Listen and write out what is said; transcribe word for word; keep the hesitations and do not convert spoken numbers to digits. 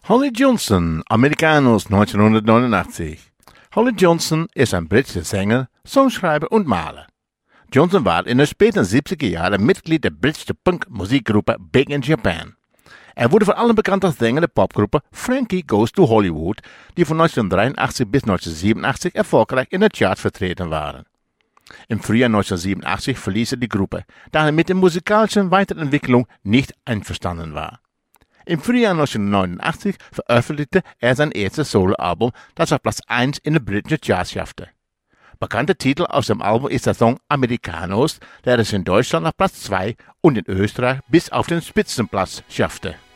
Holly Johnson, Amerikanos neunzehnhundertneunundachtzig. Holly Johnson ist ein britischer Sänger, Songschreiber und Maler. Johnson war in den späten siebziger Jahren Mitglied der britischen Punk-Musikgruppe Big in Japan. Er wurde vor allem bekannt als Sänger der Popgruppe Frankie Goes to Hollywood, die von neunzehnhundertdreiundachtzig bis neunzehnhundertsiebenundachtzig erfolgreich in den Charts vertreten waren. Im Frühjahr neunzehnhundertsiebenundachtzig verließ er die Gruppe, da er mit der musikalischen Weiterentwicklung nicht einverstanden war. Im Frühjahr neunzehnhundertneunundachtzig veröffentlichte er sein erstes Soloalbum, das auf Platz eins in den britischen Charts schaffte. Bekannter Titel aus dem Album ist der Song Amerikanos, der es in Deutschland auf Platz zwei und in Österreich bis auf den Spitzenplatz schaffte.